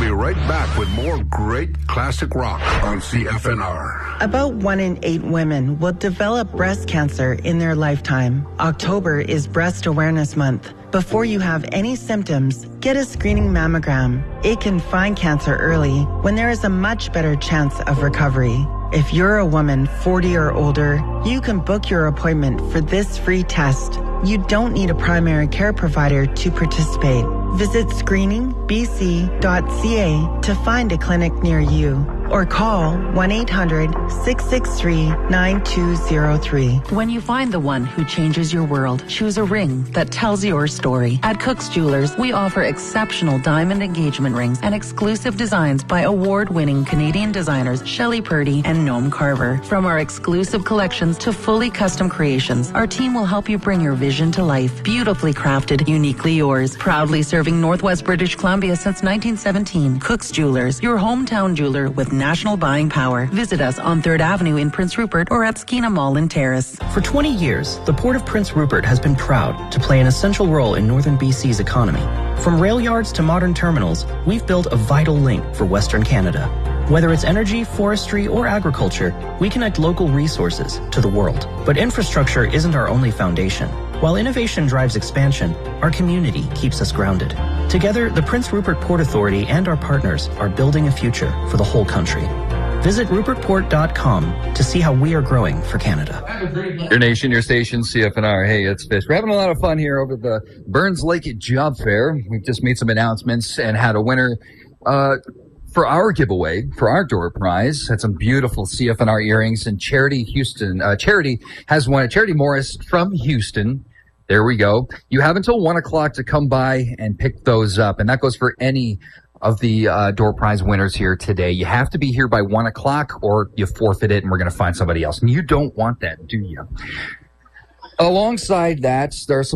be right back with more great classic rock on CFNR. About 1 in 8 women will develop breast cancer in their lifetime. October is Breast Awareness Month. Before you have any symptoms, get a screening mammogram. It can find cancer early when there is a much better chance of recovery. If you're a woman 40 or older, you can book your appointment for this free test. You don't need a primary care provider to participate. Visit screeningbc.ca to find a clinic near you or call 1-800-663-9203. When you find the one who changes your world, choose a ring that tells your story. At Cook's Jewelers, we offer exceptional diamond engagement rings and exclusive designs by award-winning Canadian designers Shelley Purdy and Noam Carver. From our exclusive collections to fully custom creations, our team will help you bring your vision to life. Beautifully crafted, uniquely yours. Proudly serving Northwest British Columbia since 1917. Cook's Jewelers, your hometown jeweler with national buying power. Visit us on 3rd Avenue in Prince Rupert or at Skeena Mall in Terrace. For 20 years, the Port of Prince Rupert has been proud to play an essential role in northern BC's economy. From rail yards to modern terminals, we've built a vital link for Western Canada. Whether it's energy, forestry, or agriculture, we connect local resources to the world. But infrastructure isn't our only foundation. While innovation drives expansion, our community keeps us grounded. Together, the Prince Rupert Port Authority and our partners are building a future for the whole country. Visit rupertport.com to see how we are growing for Canada. Your nation, your station, CFNR. Hey, it's Fish. We're having a lot of fun here over the Burns Lake Job Fair. We've just made some announcements and had a winner for our giveaway, for our door prize. Had some beautiful CFNR earrings, and Charity has won it. Charity Morris from Houston. There we go. You have until 1 o'clock to come by and pick those up, and that goes for any of the door prize winners here today. You have to be here by 1 o'clock or you forfeit it, and we're going to find somebody else. And you don't want that, do you? Alongside that, there are some